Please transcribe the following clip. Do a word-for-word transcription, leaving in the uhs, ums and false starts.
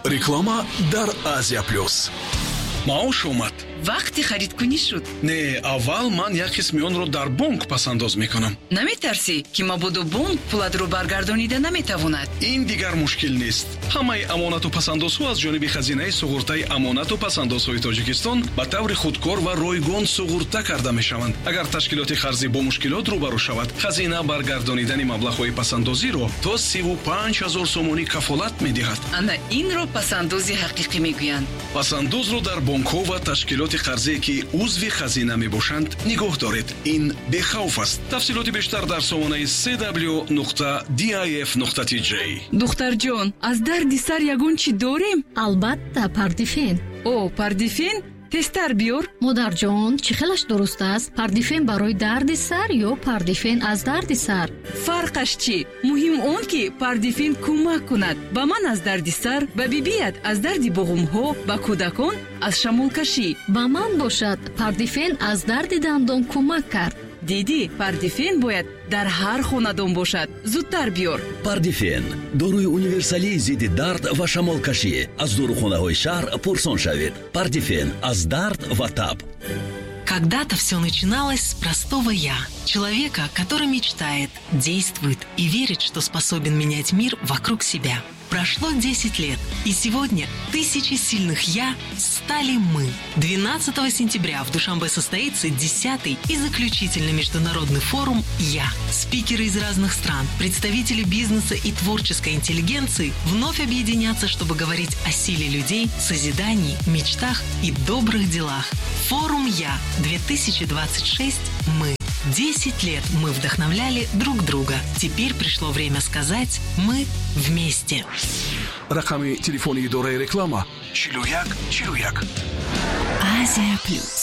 реклама дар Азия плюс. маош омад. вақти харидкунӣ шуд. Не, аввал ман як қисми онро дар бонк пасандоз мекунам. наметарсӣ ки мабодо бонк пулатро баргардонида наметавонад? ин дигар мушкил нест. ҳамаи амонату пасандозҳо аз ҷониби хазинаи суғуртаи амонату пасандозҳои Тоҷикистон ба таври худкор ва ройгон суғурта карда мешаванд. агар ташкилоти қарзӣ бо мушкилот рӯбарӯ шавад, хазина баргардонидани маблағҳои пасандозиро то сиву панҷ ҳазор сомонӣ кафолат медиҳад. ана инро пасандози ҳақиқӣ мегӯянд. пасандозро дар бонкҳо ва ташкилоти қарзие ки узви хазина мебошанд нигоҳ доред. ин бехавф аст. тафсилоти бештар дар сомонаи си дабл ю нуқта ди ай эф нуқта ти ҷей. духтарҷон, аз дарди сар ягон чӣ дорем? албатта, пардифен. о, пардифен? тестар биёр. модарҷон, чӣ хелаш дуруст аст? Пардифен барои дарди сар ё пардифен аз дарди сар? фарқаш чӣ? муҳим он ки пардифен кӯмак кунад ба ман аз дарди сар, ба бибият аз дарди буғумҳо, ба кӯдакон аз шамолкашӣ. ба ман бошад, пардифен аз дарди дандон кӯмак кард. диди, пардифен бояд дар ҳар хонадон бошад. зудтар биёр. пардифен доруи универсалии зидди дард ва шамолкашӣ. аз дорухонаҳои шаҳр пурсон шавед. Пардифен аз дард ва таб. Когда-то все начиналось с простого «я». Человека, который мечтает, действует и верит, что способен менять мир вокруг себя. Прошло десять лет, и сегодня тысячи сильных «я» стали мы. двенадцатого сентября в Душанбе состоится десятый и заключительный международный форум «Я». Спикеры из разных стран, представители бизнеса и творческой интеллигенции вновь объединятся, чтобы говорить о силе людей, созидании, мечтах и добрых делах. Форум «Я» две тысячи двадцать шесть «Мы». Десять лет мы вдохновляли друг друга. Теперь пришло время сказать «Мы вместе». рақами телефони идораи реклама чилу як чилу як. Азия плюс.